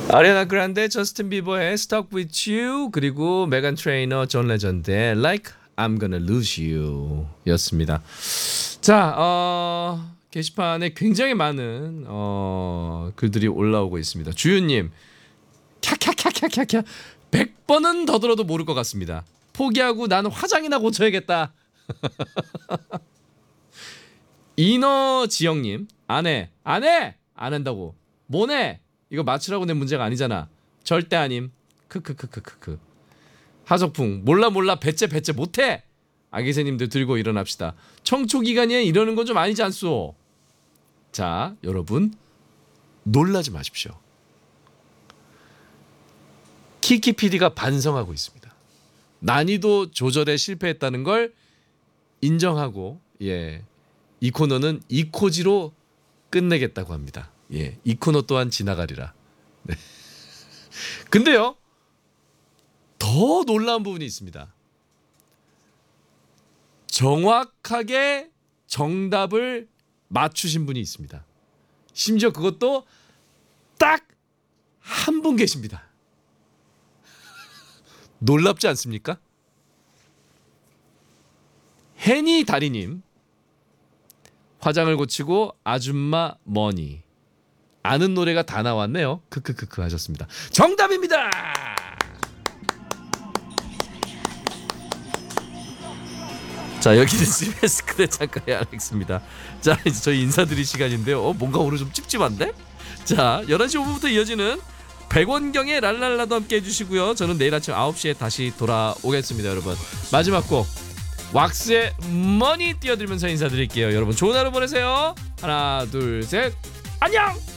아리아나 그란데, 저스틴 비버의 Stuck With You, 그리고 메간 트레이너, 존 레전드의 Like I'm Gonna Lose You 였습니다. 자, 게시판에 굉장히 많은 글들이 올라오고 있습니다. 주유님, 캬캬캬캬캬캬 100번은 더 들어도 모를 것 같습니다. 포기하고 나는 화장이나 고쳐야겠다. 이너지영님, 안해 안 한다고 뭐네, 이거 맞추라고 낸 문제가 아니잖아. 절대 아님. 크크크크크크. 하석풍, 몰라 배째 못해. 아기새님들 들고 일어납시다. 청초기간이에 이러는 건 좀 아니지 않소. 자, 여러분 놀라지 마십시오. 키키 PD가 반성하고 있습니다. 난이도 조절에 실패했다는 걸 인정하고, 이 코너는 이코지로 끝내겠다고 합니다. 이 코너 또한 지나가리라. 네. 근데요, 더 놀라운 부분이 있습니다. 정확하게 정답을 맞추신 분이 있습니다. 심지어 그것도 딱 한 분 계십니다. 놀랍지 않습니까? 해니 다리님, 화장을 고치고 아줌마 머니. 아는 노래가 다 나왔네요. 크크크크 하셨습니다. 정답입니다. 자, 여기는 CBS 그대 창가의 알렉스입니다. 자, 이제 저희 인사드릴 시간인데요. 뭔가 오늘 좀 찝찝한데? 자, 11시 5분부터 이어지는 백원경의 랄랄라도 함께 해주시고요. 저는 내일 아침 9시에 다시 돌아오겠습니다. 여러분, 마지막 곡 왁스의 머니 띄워드리면서 인사드릴게요. 여러분 좋은 하루 보내세요. 하나 둘 셋, 안녕.